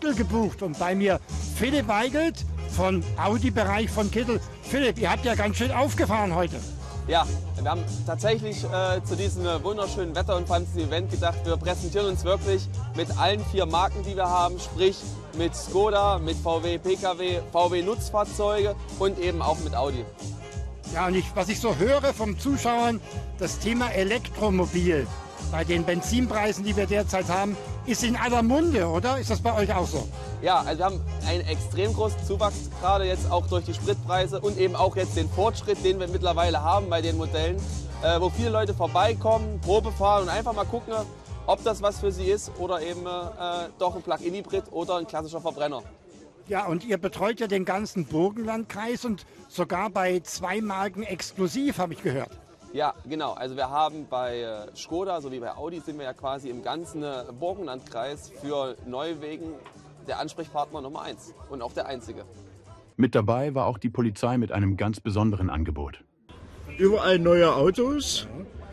Kittel gebucht und bei mir Philipp Weigelt von Audi-Bereich von Kittel. Philipp, ihr habt ja ganz schön aufgefahren heute. Ja, wir haben tatsächlich zu diesem wunderschönen Wetter und vor allem diesem Event gedacht, wir präsentieren uns wirklich mit allen 4 Marken, die wir haben, sprich mit Skoda, mit VW Pkw, VW Nutzfahrzeuge und eben auch mit Audi. Ja, und was ich so höre vom Zuschauern, das Thema Elektromobil bei den Benzinpreisen, die wir derzeit haben, ist in aller Munde, oder? Ist das bei euch auch so? Ja, also wir haben einen extrem großen Zuwachs, gerade jetzt auch durch die Spritpreise und eben auch jetzt den Fortschritt, den wir mittlerweile haben bei den Modellen, wo viele Leute vorbeikommen, Probe fahren und einfach mal gucken, ob das was für sie ist oder eben doch ein Plug-in-Hybrid oder ein klassischer Verbrenner. Ja, und ihr betreut ja den ganzen Burgenlandkreis und sogar bei 2 Marken exklusiv, habe ich gehört. Ja, genau. Also wir haben bei Skoda sowie bei Audi sind wir ja quasi im ganzen Burgenlandkreis für Neuwagen der Ansprechpartner Nummer 1 und auch der einzige. Mit dabei war auch die Polizei mit einem ganz besonderen Angebot. Überall neue Autos,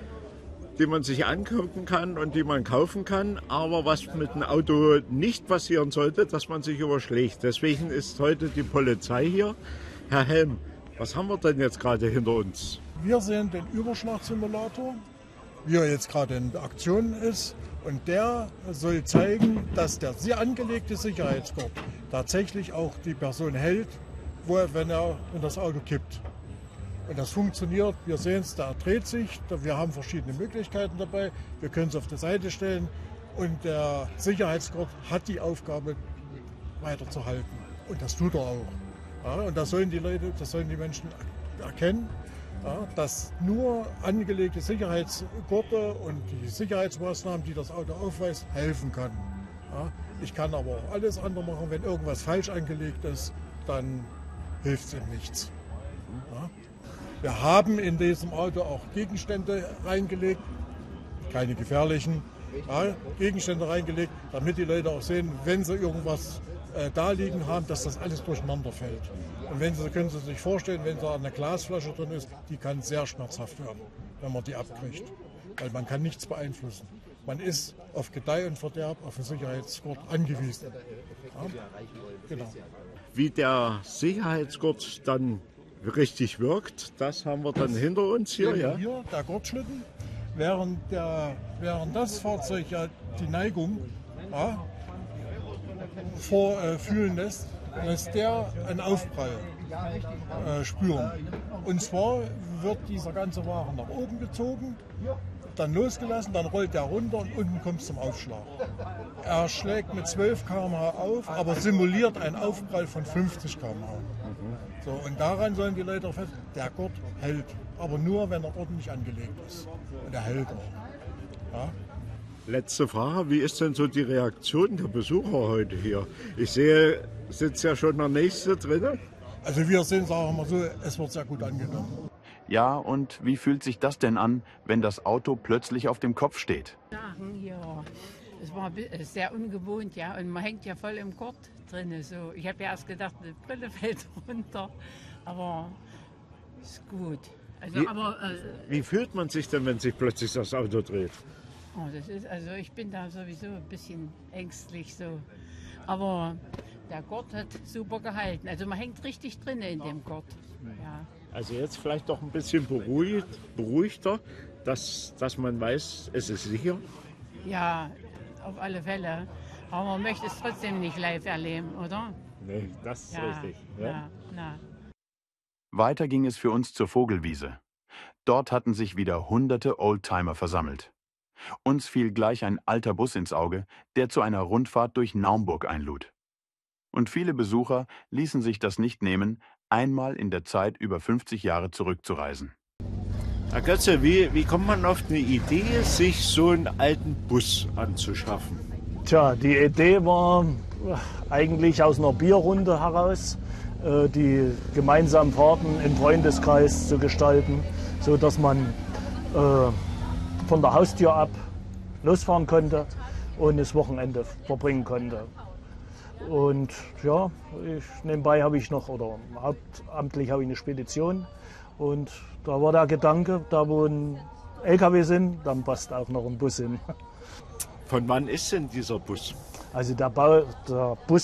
die man sich angucken kann und die man kaufen kann. Aber was mit dem Auto nicht passieren sollte, dass man sich überschlägt. Deswegen ist heute die Polizei hier. Herr Helm, was haben wir denn jetzt gerade hinter uns? Wir sehen den Überschlagsimulator, wie er jetzt gerade in Aktion ist. Und der soll zeigen, dass der sehr angelegte Sicherheitsgurt tatsächlich auch die Person hält, wenn er in das Auto kippt. Und das funktioniert, wir sehen es, der dreht sich, wir haben verschiedene Möglichkeiten dabei, wir können es auf die Seite stellen und der Sicherheitsgurt hat die Aufgabe weiterzuhalten. Und das tut er auch. Ja, und das sollen die Leute, das sollen die Menschen erkennen, ja, dass nur angelegte Sicherheitsgurte und die Sicherheitsmaßnahmen, die das Auto aufweist, helfen kann. Ja, ich kann aber auch alles andere machen, wenn irgendwas falsch angelegt ist, dann hilft es ihm nichts. Ja. Wir haben in diesem Auto auch Gegenstände reingelegt, keine gefährlichen, ja, Gegenstände reingelegt, damit die Leute auch sehen, wenn sie irgendwas da liegen haben, dass das alles durcheinander fällt. Und können Sie sich vorstellen, wenn da eine Glasflasche drin ist, die kann sehr schmerzhaft werden, wenn man die abkriegt. Weil man kann nichts beeinflussen. Man ist auf Gedeih und Verderb auf den Sicherheitsgurt angewiesen. Ja, genau. Wie der Sicherheitsgurt dann richtig wirkt, das haben wir dann hinter uns hier. Ja? Hier der Gurtschlitten, während das Fahrzeug ja die Neigung vorfühlen lässt der einen Aufprall spüren. Und zwar wird dieser ganze Wagen nach oben gezogen, dann losgelassen, dann rollt der runter und unten kommt es zum Aufschlag. Er schlägt mit 12 km/h auf, aber simuliert einen Aufprall von 50 km/h. So, und daran sollen die Leute fest, der Gurt hält, aber nur, wenn er ordentlich angelegt ist. Und er hält auch. Ja? Letzte Frage, wie ist denn so die Reaktion der Besucher heute hier? Ich sehe, sitzt ja schon der Nächste drin. Also wir sehen es auch immer so, es wird sehr gut angenommen. Ja, und wie fühlt sich das denn an, wenn das Auto plötzlich auf dem Kopf steht? Ja, es war sehr ungewohnt, ja, und man hängt ja voll im Gurt drin. So. Ich habe ja erst gedacht, die Brille fällt runter, aber ist gut. Also, wie fühlt man sich denn, wenn sich plötzlich das Auto dreht? Oh, also ich bin da sowieso ein bisschen ängstlich so. Aber der Gurt hat super gehalten. Also man hängt richtig drin in dem Gurt. Ja. Also jetzt vielleicht doch ein bisschen beruhigter, dass man weiß, es ist sicher. Ja, auf alle Fälle. Aber man möchte es trotzdem nicht live erleben, oder? Nee, das ist richtig. Ja? Na. Weiter ging es für uns zur Vogelwiese. Dort hatten sich wieder hunderte Oldtimer versammelt. Uns fiel gleich ein alter Bus ins Auge, der zu einer Rundfahrt durch Naumburg einlud. Und viele Besucher ließen sich das nicht nehmen, einmal in der Zeit über 50 Jahre zurückzureisen. Herr Götze, wie kommt man auf eine Idee, sich so einen alten Bus anzuschaffen? Tja, die Idee war eigentlich aus einer Bierrunde heraus, die gemeinsamen Fahrten im Freundeskreis zu gestalten, sodass man von der Haustür ab losfahren konnte und das Wochenende verbringen konnte. Und ja, nebenbei habe ich noch, oder hauptamtlich habe ich eine Spedition. Und da war der Gedanke, da wo ein LKW sind, dann passt auch noch ein Bus hin. Von wann ist denn dieser Bus? Also der Bus